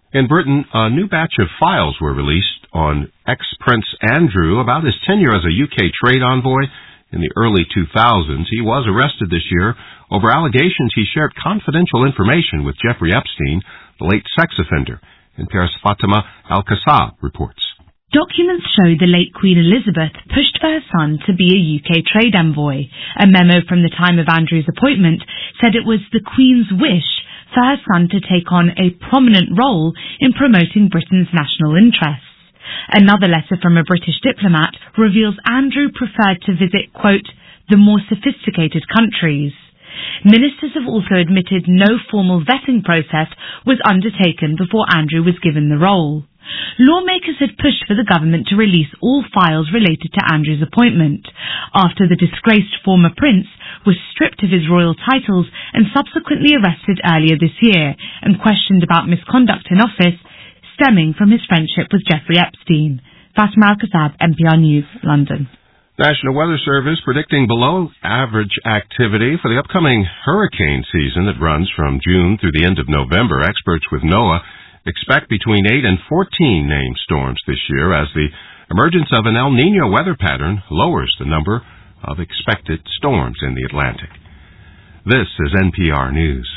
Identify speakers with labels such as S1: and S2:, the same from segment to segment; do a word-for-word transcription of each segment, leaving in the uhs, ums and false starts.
S1: In Britain, a new batch of files were released on ex-Prince Andrew about his tenure as a U K trade envoy in the early two thousands. He was arrested this year over allegations he shared confidential information with Jeffrey Epstein, the late sex offender. N P R's Fatima Al-Qassab reports.
S2: Documents show the late Queen Elizabeth pushed for her son to be a U K trade envoy. A memo from the time of Andrew's appointment said it was the Queen's wish for her son to take on a prominent role in promoting Britain's national interests. Another letter from a British diplomat reveals Andrew preferred to visit, quote, the more sophisticated countries. Ministers have also admitted no formal vetting process was undertaken before Andrew was given the role. Lawmakers had pushed for the government to release all files related to Andrew's appointment, after the disgraced former prince was stripped of his royal titles and subsequently arrested earlier this year and questioned about misconduct in office stemming from his friendship with Jeffrey Epstein. Fatima Al-Qassab, N P R News, London.
S1: National Weather Service predicting below-average activity for the upcoming hurricane season that runs from June through the end of November. Experts with NOAA expect between eight and fourteen named storms this year as the emergence of an El Niño weather pattern lowers the number of expected storms in the Atlantic. This is N P R News.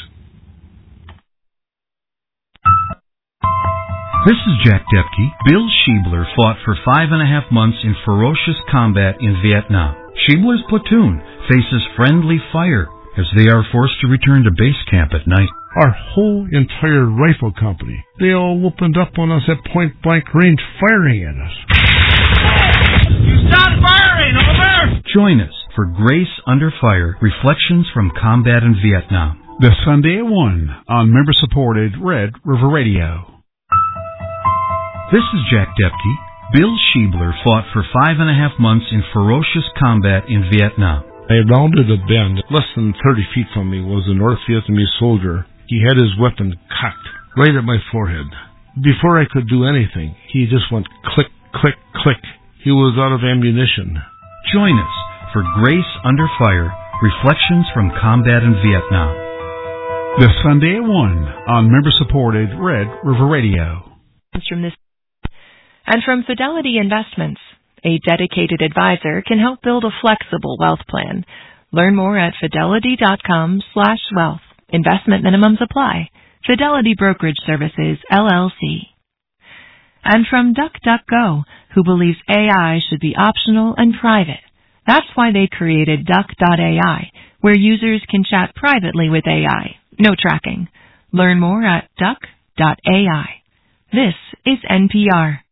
S3: This is Jack Depke. Bill Schiebler fought for five and a half months in ferocious combat in Vietnam. Schiebler's platoon faces friendly fire as they are forced to return to base camp at night.
S4: Our whole entire rifle company, they all opened up on us at point-blank range firing at us.
S5: You stop firing, over!
S3: Join us for Grace Under Fire, Reflections from Combat in Vietnam.
S4: This Sunday at one on member-supported Red River Radio.
S3: This is Jack Depke. Bill Schiebler fought for five and a half months in ferocious combat in Vietnam.
S4: I rounded a bend. Less than thirty feet from me was a North Vietnamese soldier. He had his weapon cocked right at my forehead. Before I could do anything, he just went click, click, click. He was out of ammunition.
S3: Join us for Grace Under Fire, Reflections from Combat in Vietnam.
S4: This Sunday at one on member-supported Red River Radio.
S6: From this and from Fidelity Investments, a dedicated advisor can help build a flexible wealth plan. Learn more at fidelity.com slash wealth. Investment minimums apply. Fidelity Brokerage Services, L L C. And from DuckDuckGo, who believes A I should be optional and private. That's why they created Duck dot A I, where users can chat privately with A I. No tracking. Learn more at Duck dot A I. This is N P R.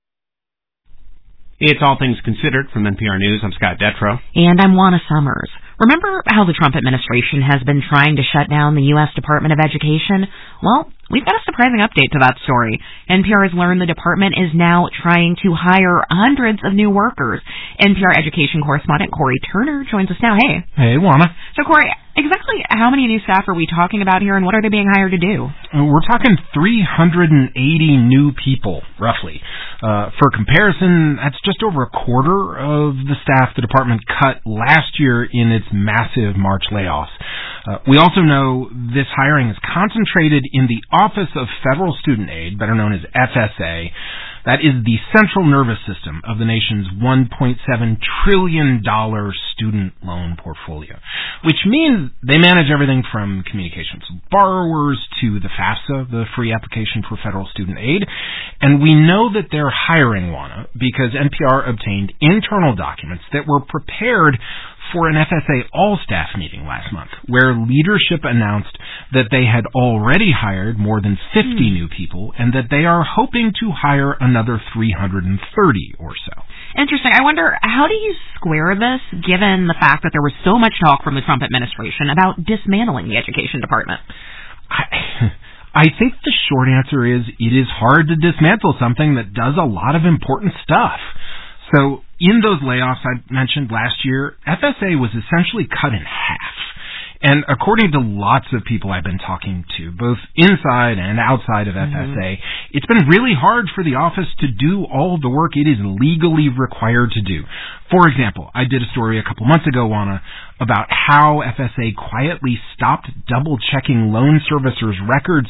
S7: It's All Things Considered from N P R News. I'm Scott Detrow.
S8: And I'm Juana Summers. Remember how the Trump administration has been trying to shut down the U S Department of Education? Well, we've got a surprising update to that story. N P R has learned the department is now trying to hire hundreds of new workers. N P R education correspondent Corey Turner joins us now. Hey.
S9: Hey, Juana.
S8: So, Corey, exactly how many new staff are we talking about here, and what are they being hired to do?
S9: Uh, we're talking three hundred eighty new people, roughly. Uh, for comparison, that's just over a quarter of the staff the department cut last year in its massive March layoffs. Uh, we also know this hiring is concentrated in the Office of Federal Student Aid, better known as F S A. That is the central nervous system of the nation's one point seven trillion dollars student loan portfolio, which means they manage everything from communications with borrowers to the FAFSA, the free application for federal student aid. And we know that they're hiring, Juana, because N P R obtained internal documents that were prepared for an F S A all-staff meeting last month, where leadership announced that they had already hired more than fifty mm. new people and that they are hoping to hire another three hundred thirty or so.
S8: Interesting. I wonder, how do you square this, given the fact that there was so much talk from the Trump administration about dismantling the education department?
S9: I, I think the short answer is it is hard to dismantle something that does a lot of important stuff. So in those layoffs I mentioned last year, F S A was essentially cut in half. And according to lots of people I've been talking to, both inside and outside of mm-hmm. F S A, it's been really hard for the office to do all the work it is legally required to do. For example, I did a story a couple months ago, Juana, about how F S A quietly stopped double-checking loan servicers' records